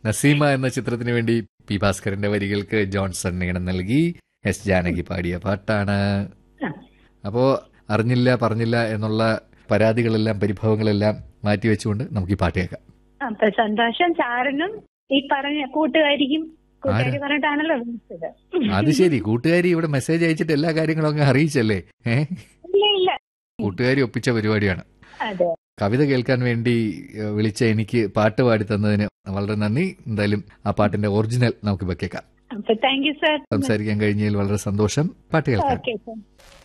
നസീമ എന്ന ചിത്രത്തിന് വേണ്ടി പി ഭാസ്കരന്റെ വരികൾക്ക് ജോൺസൺ ഈണം നൽകി എസ് ജാനകി പാടിയ പാട്ടാണ്. അപ്പോ അറിഞ്ഞില്ല പറഞ്ഞില്ല എന്നുള്ള പരാതികളെല്ലാം പരിഭവങ്ങളെല്ലാം മാറ്റിവെച്ചുകൊണ്ട് നമുക്ക് ഈ പാട്ട് കേൾക്കാം. അപ്പൊ സന്തോഷം സാറിനും ഈ പറഞ്ഞ കൂട്ടുകാരിക്കും. കൂട്ടുകാരി പറഞ്ഞിട്ടാണല്ലോ വിളിച്ചത്. അത് ശരി, കൂട്ടുകാരി ഇവിടെ മെസ്സേജ് അയച്ചിട്ട് എല്ലാ കാര്യങ്ങളും അങ്ങ് അറിയിച്ചല്ലേ? ഇല്ല, കൂട്ടുകാരി ഒപ്പിച്ച പരിപാടിയാണ്. അതെ. കവിത കേൾക്കാൻ വേണ്ടി വിളിച്ച എനിക്ക് പാട്ട് പാടി തന്നതിന് വളരെ നന്ദി. എന്തായാലും ആ പാട്ടിന്റെ ഒറിജിനൽ നമുക്ക് കേൾക്കാം. Thank you sir. സംസാരിക്കാൻ കഴിഞ്ഞതിൽ വളരെ സന്തോഷം. പാട്ട് കേൾക്കാം. Okay sir.